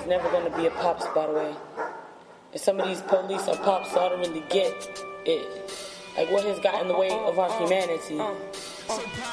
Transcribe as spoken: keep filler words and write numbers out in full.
is never going to be a Pops, by the way. And some of these police are Pops, so I don't really get it. Like, what has got in the way of our humanity?